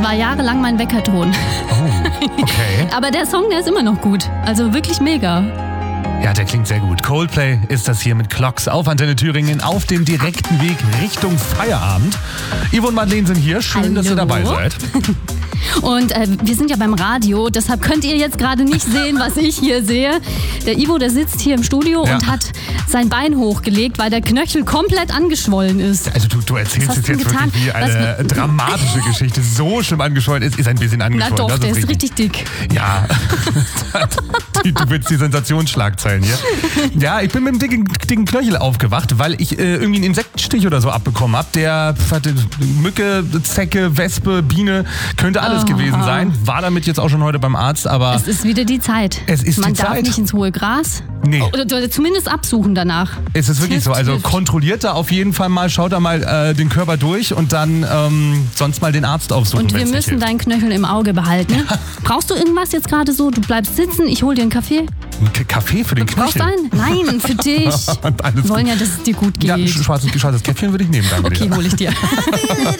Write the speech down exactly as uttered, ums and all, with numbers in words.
war jahrelang mein Weckerton. Oh, okay. Aber der Song, der ist immer noch gut. Also wirklich mega. Ja, der klingt sehr gut. Coldplay ist das hier mit Clocks auf Antenne Thüringen auf dem direkten Weg Richtung Feierabend. Ivo und Madeleine sind hier. Schön, Hallo. dass ihr dabei seid. Und äh, wir sind ja beim Radio, deshalb könnt ihr jetzt gerade nicht sehen, was ich hier sehe. Der Ivo, der sitzt hier im Studio Ja. und hat sein Bein hochgelegt, weil der Knöchel komplett angeschwollen ist. Also du, du erzählst Was jetzt, hast du jetzt getan? wirklich wie eine Was- dramatische Geschichte. So schlimm angeschwollen ist, ist ein bisschen Na angeschwollen. doch, das der ist richtig. richtig dick. Ja, Die- du willst die Sensationsschlagzeilen hier. Ja, ich bin mit einem dicken, dicken Knöchel aufgewacht, weil ich äh, irgendwie einen Insektenstich oder so abbekommen habe. Der pf, hatte Mücke, Zecke, Wespe, Biene, könnte alles Oh. gewesen sein. War damit jetzt auch schon heute beim Arzt, aber Es ist wieder die Zeit. Es ist Man die darf Zeit. nicht ins hohe Gras. Nee. Oder, oder zumindest absuchen danach. es ist wirklich Hilft, so. Also hilft. kontrolliert da auf jeden Fall mal, schaut da mal äh, den Körper durch und dann ähm, sonst mal den Arzt aufsuchen. Und wir wenn's nicht müssen hilft. deinen Knöchel im Auge behalten. Brauchst du irgendwas jetzt gerade so? Du bleibst sitzen, ich hol dir einen Kaffee. Ein K- Kaffee für den Brauchst Knöchel. du einen? Nein, für dich. Und alles Wir wollen gut. ja, dass es dir gut geht. Ja, ein schwarzes, schwarzes Käffchen würde ich nehmen, danke Okay, dir. hol ich dir.